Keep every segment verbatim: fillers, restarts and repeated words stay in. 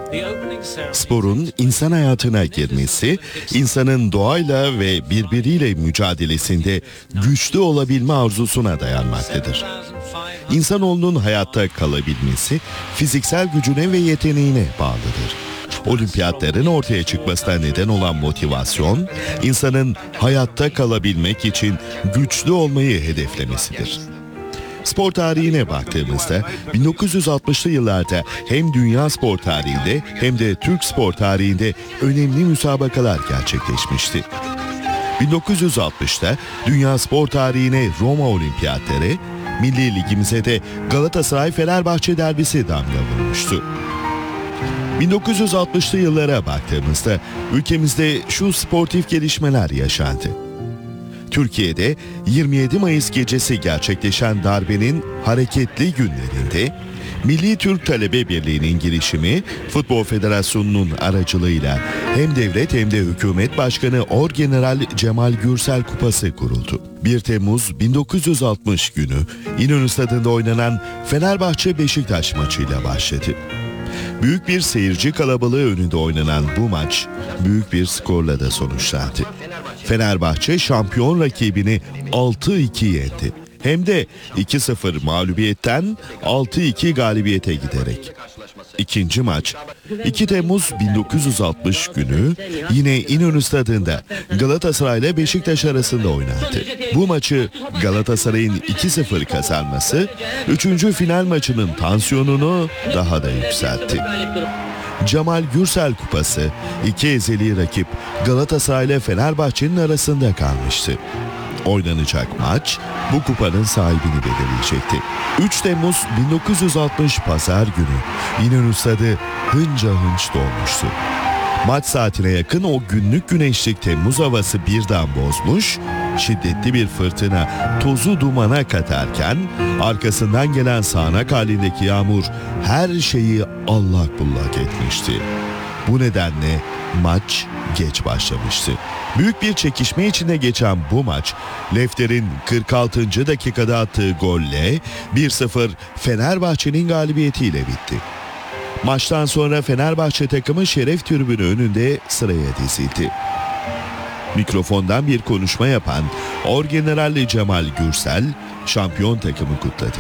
Sporun insan hayatına girmesi, insanın doğayla ve birbiriyle mücadelesinde güçlü olabilme arzusuna dayanmaktadır. İnsanoğlunun hayatta kalabilmesi, fiziksel gücüne ve yeteneğine bağlıdır. Olimpiyatların ortaya çıkmasına neden olan motivasyon, insanın hayatta kalabilmek için güçlü olmayı hedeflemesidir. Spor tarihine baktığımızda bin dokuz yüz altmışlı yıllarda hem dünya spor tarihinde hem de Türk spor tarihinde önemli müsabakalar gerçekleşmişti. bin dokuz yüz altmışta dünya spor tarihine Roma Olimpiyatları, Milli Ligimize de Galatasaray-Fenerbahçe derbisi damga vurmuştu. bin dokuz yüz altmışlı yıllara baktığımızda ülkemizde şu sportif gelişmeler yaşandı. Türkiye'de yirmi yedi Mayıs gecesi gerçekleşen darbenin hareketli günlerinde Milli Türk Talebe Birliği'nin girişimi Futbol Federasyonu'nun aracılığıyla hem devlet hem de hükümet başkanı Orgeneral Cemal Gürsel Kupası kuruldu. bir Temmuz bin dokuz yüz altmış günü İnönü Stadı'nda oynanan Fenerbahçe-Beşiktaş maçıyla başladı. Büyük bir seyirci kalabalığı önünde oynanan bu maç büyük bir skorla da sonuçlandı. Fenerbahçe şampiyon rakibini altı iki yendi. Hem de iki sıfır mağlubiyetten altı iki galibiyete giderek. İkinci maç iki Temmuz bin dokuz yüz altmış günü yine İnönü Stadı'nda Galatasaray ile Beşiktaş arasında oynandı. Bu maçı Galatasaray'ın iki sıfır kazanması üçüncü final maçının tansiyonunu daha da yükseltti. Cemal Gürsel Kupası iki ezeli rakip Galatasaray ile Fenerbahçe'nin arasında kalmıştı. Oynanacak maç bu kupanın sahibini belirleyecekti. üç Temmuz bin dokuz yüz altmış Pazar günü İnönü Stadı hınca hınç dolmuştu. Maç saatine yakın o günlük güneşlik Temmuz havası birden bozmuş, şiddetli bir fırtına tozu dumana katarken arkasından gelen sağanak halindeki yağmur her şeyi allak bullak etmişti. Bu nedenle maç geç başlamıştı. Büyük bir çekişme içinde geçen bu maç, Lefter'in kırk altıncı dakikada attığı golle bir sıfır Fenerbahçe'nin galibiyetiyle bitti. Maçtan sonra Fenerbahçe takımı şeref tribünü önünde sıraya dizildi. Mikrofondan bir konuşma yapan Orgeneral Cemal Gürsel, şampiyon takımı kutladı.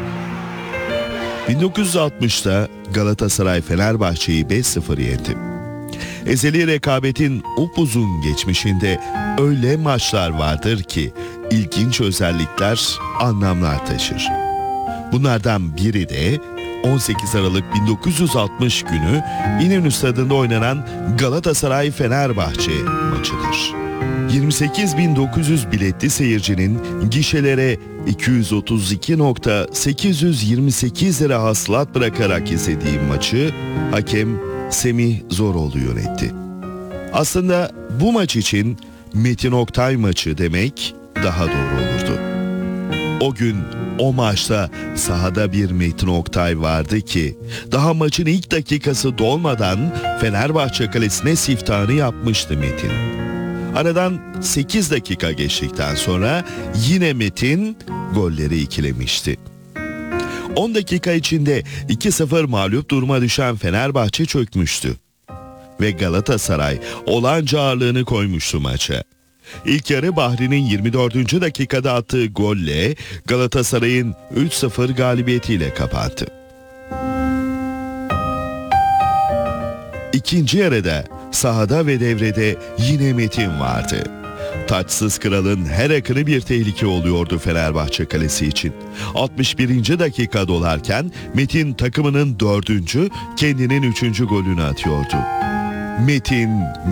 bin dokuz yüz altmışta Galatasaray Fenerbahçe'yi beş sıfır yendi. Ezeli rekabetin upuzun geçmişinde öyle maçlar vardır ki ilginç özellikler, anlamlar taşır. Bunlardan biri de on sekiz Aralık bin dokuz yüz altmış günü İnönü Stadı'nda oynanan Galatasaray-Fenerbahçe maçıdır. yirmi sekiz bin dokuz yüz biletli seyircinin gişelere iki yüz otuz iki bin sekiz yüz yirmi sekiz lira hasılat bırakarak izlediği maçı hakem Semih Zoroğlu yönetti. Aslında bu maç için Metin Oktay maçı demek daha doğru olurdu. O gün o maçta sahada bir Metin Oktay vardı ki daha maçın ilk dakikası dolmadan Fenerbahçe kalesine siftahını yapmıştı Metin. Aradan sekiz dakika geçtikten sonra yine Metin golleri ikilemişti. on dakika içinde iki sıfır mağlup duruma düşen Fenerbahçe çökmüştü. Ve Galatasaray olağanca ağırlığını koymuştu maça. İlk yarı Bahri'nin yirmi dördüncü dakikada attığı golle Galatasaray'ın üç sıfır galibiyetiyle kapandı. İkinci yarıda sahada ve devrede yine Metin vardı. Taçsız kralın her akını bir tehlike oluyordu Fenerbahçe kalesi için. altmış birinci dakika dolarken Metin takımının dördüncü, kendinin üçüncü golünü atıyordu. Metin